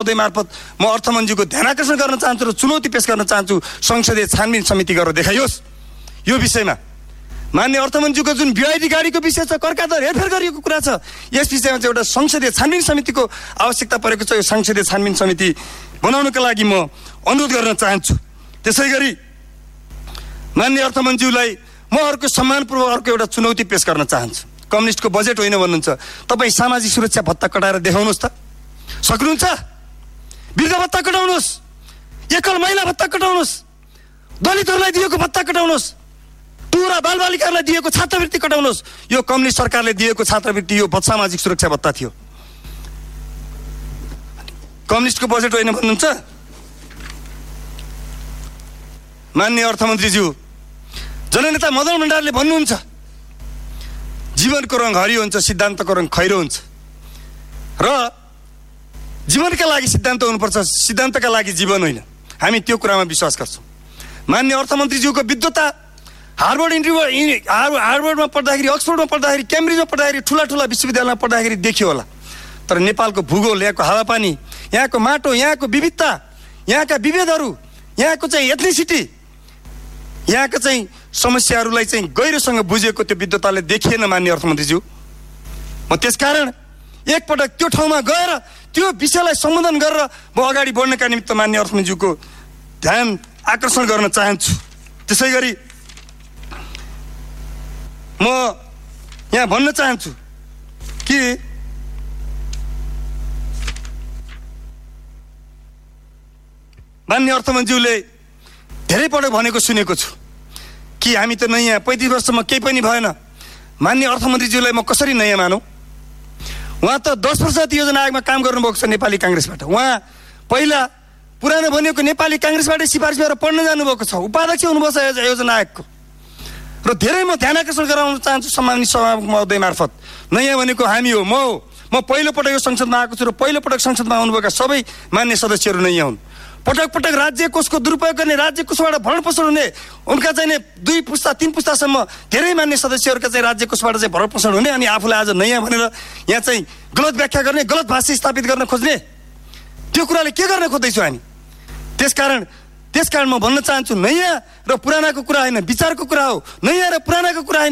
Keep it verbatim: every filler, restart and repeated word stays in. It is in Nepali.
महोदय मार्फत म अर्थमन्त्रीको ध्यान आकर्षण गर्न चाहन्छु र चुनौती पेश गर्न चाहन्छु, संसदीय छानबिन समिति गरेर देखाइयोस् यो विषयमा। मान्य अर्थमन्त्रीको जुन भिआइडी गाडीको विषय छ, करका दर हेरफेर गरिएको कुरा छ, यस विषयमा चाहिँ एउटा संसदीय छानबिन समितिको आवश्यकता परेको छ। यो संसदीय छानबिन समिति बनाउनका लागि म अनुरोध गर्न चाहन्छु। त्यसै गरी मान्य अर्थमन्त्रीलाई म अर्को सम्मानपूर्वक अर्को एउटा चुनौती पेश गर्न चाहन्छु। कम्युनिस्टको बजेट होइन भन्नुहुन्छ, तपाईँ सामाजिक सुरक्षा भत्ता कटाएर देखाउनुहोस् त, सक्नुहुन्छ? वृद्ध भत्ता कटाउनुहोस्, एकल महिला भत्ता कटाउनुहोस्, दलितहरूलाई दिएको भत्ता कटाउनुहोस्, टुरा बालबालिकाहरूलाई दिएको छात्रवृत्ति कटाउनुहोस्। यो कम्युनिस्ट सरकारले दिएको छात्रवृत्ति यो सामाजिक सुरक्षा भत्ता थियो। कम्युनिस्टको बजेट होइन भन्नुहुन्छ? मान्य अर्थमन्त्रीज्यू, जननेता मदन भण्डारीले भन्नुहुन्छ जीवनको रङ हरियो हुन्छ, सिद्धान्तको रङ खैरो हुन्छ र जीवनका लागि सिद्धान्त हुनुपर्छ, सिद्धान्तका लागि जीवन होइन। हामी त्यो कुरामा विश्वास गर्छौँ। मान्य अर्थमन्त्रीज्यूको विद्वता हार्वर्ड इन्टरभ्यू हार्वर्डमा पढ्दाखेरि, अक्सफोर्डमा पढ्दाखेरि, क्याम्ब्रिजमा पढ्दाखेरि, ठुला ठुला विश्वविद्यालयमा पढ्दाखेरि देखियो होला। तर नेपालको भूगोल, यहाँको हावापानी, यहाँको माटो, यहाँको विविधता, यहाँका विभेदहरू, यहाँको चाहिँ एथनिसिटी, यहाँका चाहिँ समस्याहरूलाई चाहिँ गहिरोसँग बुझेको त्यो विद्वताले देखिएन मान्य अर्थमन्त्रीज्यू। म त्यसकारण एकपटक त्यो ठाउँमा गएर त्यो विषयलाई सम्बोधन गरेर म अगाडि बढ्नका निमित्त मान्य अर्थमन्त्रीज्यूको ध्यान आकर्षण गर्न चाहन्छु। त्यसै गरी म यहाँ भन्न चाहन्छु कि मान्य अर्थमन्त्रीले धेरै पटक भनेको सुनेको छु कि हामी त नयाँ, पैँतिस वर्षमा केही पनि भएन। मान्य अर्थमन्त्रीज्यूलाई म कसरी नयाँ मानौँ? उहाँ त दस वर्ष योजना आयोगमा काम गर्नुभएको छ नेपाली काङ्ग्रेसबाट। उहाँ पहिला पुरानो बनिएको नेपाली काङ्ग्रेसबाटै सिफारिस गरेर पढ्न जानुभएको छ, उपाध्यक्ष हुनुभएको छ योजना आयोगको। र धेरै म ध्यान आकर्षण गराउन चाहन्छु सम्मानित सभामुख महोदय मार्फत, नयाँ भनेको हामी हो, म हो। म पहिलोपटक यो संसदमा आएको छु र पहिलोपटक संसदमा आउनुभएका सबै मान्य सदस्यहरू नयाँ हुन्। पटक पटक राज्य कोषको दुरुपयोग गर्ने, राज्य कोषबाट भरण पोषण हुने, उनका चाहिँ दुई पुस्ता तीन पुस्तासम्म धेरै मान्य सदस्यहरूका चाहिँ राज्य कोषबाट चाहिँ भरण पोषण हुने, अनि आफूलाई आज नयाँ भनेर यहाँ चाहिँ गलत व्याख्या गर्ने, गलत भाषा स्थापित गर्न खोज्ने, त्यो कुराले के गर्न खोज्दैछौँ हामी? त्यसकारण त्यसकारण म भन्न चाहन्छु, नयाँ र पुरानाको कुरा होइन, विचारको कुरा हो। नयाँ र पुरानाको कुरा होइन,